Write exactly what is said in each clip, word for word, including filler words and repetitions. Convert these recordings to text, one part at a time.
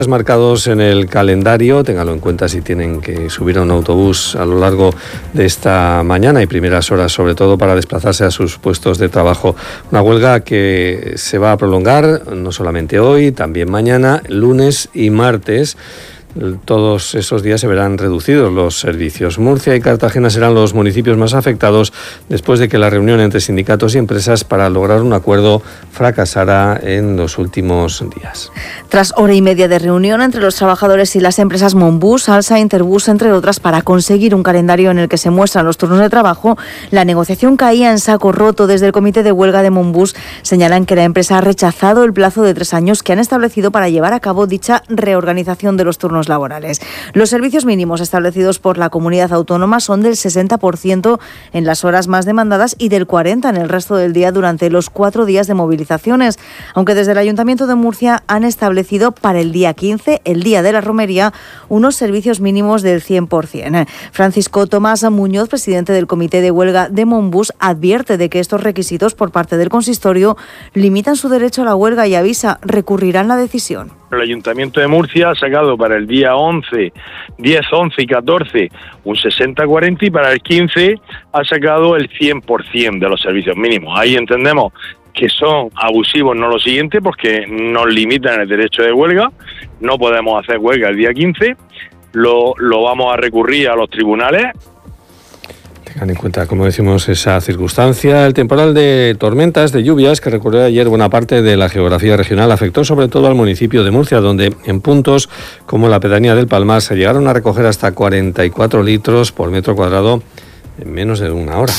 marcados en el calendario, ténganlo en cuenta si tienen que subir a un autobús a lo largo de esta mañana y primeras horas, sobre todo para desplazarse a sus puestos de trabajo. Una huelga que se va a prolongar no solamente hoy, también mañana, lunes y martes. Todos esos días se verán reducidos los servicios. Murcia y Cartagena serán los municipios más afectados después de que la reunión entre sindicatos y empresas para lograr un acuerdo fracasara en los últimos días. Tras hora y media de reunión entre los trabajadores y las empresas Monbus, Alsa, Interbus, entre otras, para conseguir un calendario en el que se muestran los turnos de trabajo, la negociación caía en saco roto. Desde el comité de huelga de Monbus señalan que la empresa ha rechazado el plazo de tres años que han establecido para llevar a cabo dicha reorganización de los turnos laborales. Los servicios mínimos establecidos por la comunidad autónoma son del sesenta por ciento en las horas más demandadas y del cuarenta por ciento en el resto del día durante los cuatro días de movilizaciones, aunque desde el Ayuntamiento de Murcia han establecido para el día quince, el día de la romería, unos servicios mínimos del cien por ciento. Francisco Tomás Muñoz, presidente del comité de huelga de Monbus, advierte de que estos requisitos por parte del consistorio limitan su derecho a la huelga y avisa, recurrirán la decisión. El Ayuntamiento de Murcia ha sacado para el día once, diez, once y catorce un sesenta cuarenta y para el quince ha sacado el cien por ciento de los servicios mínimos. Ahí entendemos que son abusivos, no lo siguiente, porque nos limitan el derecho de huelga. No podemos hacer huelga el día quince, lo, lo vamos a recurrir a los tribunales. Tengan en cuenta, como decimos, esa circunstancia. El temporal de tormentas, de lluvias, que recorrió ayer buena parte de la geografía regional, afectó sobre todo al municipio de Murcia, donde en puntos como la pedanía del Palmar se llegaron a recoger hasta cuarenta y cuatro litros por metro cuadrado en menos de una hora.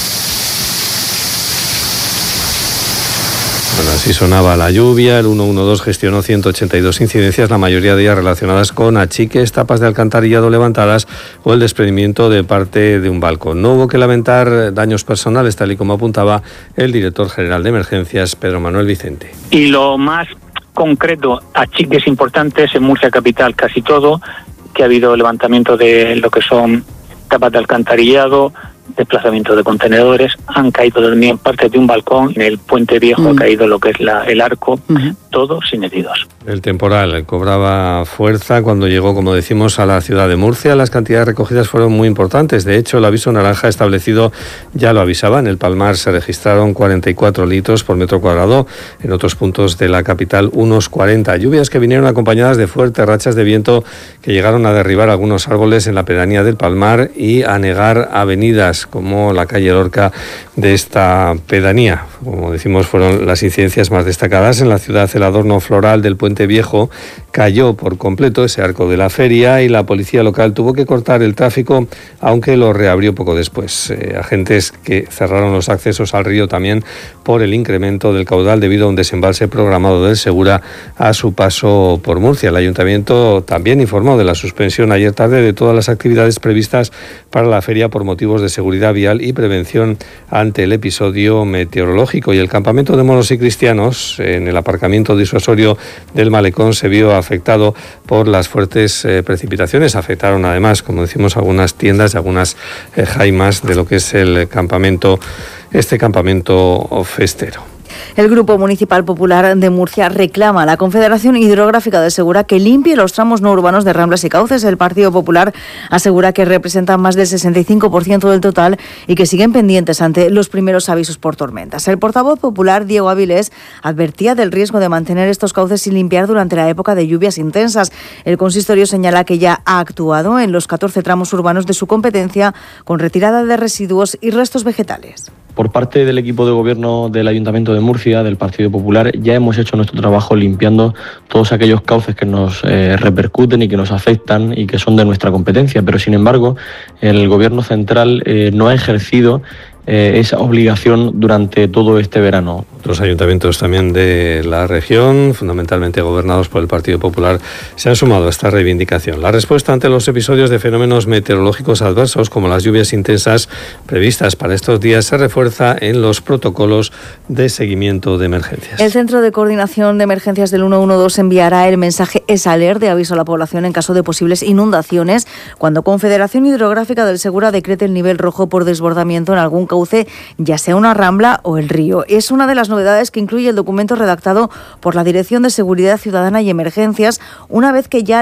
Bueno, así sonaba la lluvia. El ciento doce gestionó ciento ochenta y dos incidencias, la mayoría de ellas relacionadas con achiques, tapas de alcantarillado levantadas o el desprendimiento de parte de un balcón. No hubo que lamentar daños personales, tal y como apuntaba el director general de emergencias, Pedro Manuel Vicente. Y lo más concreto, achiques importantes en Murcia capital, casi todo, que ha habido levantamiento de lo que son tapas de alcantarillado, desplazamiento de contenedores, han caído también parte de un balcón, en el puente viejo mm. ha caído lo que es la, el arco, uh-huh. todo sin heridos. El temporal cobraba fuerza cuando llegó, como decimos, a la ciudad de Murcia. Las cantidades recogidas fueron muy importantes. De hecho, el aviso naranja establecido ya lo avisaba. En el Palmar se registraron cuarenta y cuatro litros por metro cuadrado. En otros puntos de la capital, unos cuarenta. Lluvias que vinieron acompañadas de fuertes rachas de viento que llegaron a derribar algunos árboles en la pedanía del Palmar y a anegar avenidas, como la calle Lorca de esta pedanía. Como decimos, fueron las incidencias más destacadas. En la ciudad, el adorno floral del Puente Viejo cayó por completo, ese arco de la feria, y la policía local tuvo que cortar el tráfico, aunque lo reabrió poco después. Eh, agentes que cerraron los accesos al río también por el incremento del caudal debido a un desembalse programado del Segura a su paso por Murcia. El ayuntamiento también informó de la suspensión ayer tarde de todas las actividades previstas para la feria por motivos de seguridad vial y prevención ante el episodio meteorológico. Y el campamento de moros y cristianos en el aparcamiento disuasorio del Malecón se vio afectado por las fuertes eh, precipitaciones. Afectaron además, como decimos, algunas tiendas y algunas eh, jaimas de lo que es el campamento, este campamento festero. El Grupo Municipal Popular de Murcia reclama a la Confederación Hidrográfica del Segura que limpie los tramos no urbanos de ramblas y cauces. El Partido Popular asegura que representan más del sesenta y cinco por ciento del total y que siguen pendientes ante los primeros avisos por tormentas. El portavoz popular, Diego Avilés, advertía del riesgo de mantener estos cauces sin limpiar durante la época de lluvias intensas. El consistorio señala que ya ha actuado en los catorce tramos urbanos de su competencia con retirada de residuos y restos vegetales. Por parte del equipo de gobierno del Ayuntamiento de Murcia, del Partido Popular, ya hemos hecho nuestro trabajo limpiando todos aquellos cauces que nos eh, repercuten y que nos afectan y que son de nuestra competencia, pero sin embargo el Gobierno central eh, no ha ejercido eh, esa obligación durante todo este verano. Otros ayuntamientos también de la región, fundamentalmente gobernados por el Partido Popular, se han sumado a esta reivindicación. La respuesta ante los episodios de fenómenos meteorológicos adversos, como las lluvias intensas previstas para estos días, se refuerza en los protocolos de seguimiento de emergencias. El Centro de Coordinación de Emergencias del ciento doce enviará el mensaje ESALER de aviso a la población en caso de posibles inundaciones cuando Confederación Hidrográfica del Segura decrete el nivel rojo por desbordamiento en algún cauce, ya sea una rambla o el río. Es una de las novedades que incluye el documento redactado por la Dirección de Seguridad Ciudadana y Emergencias, una vez que ya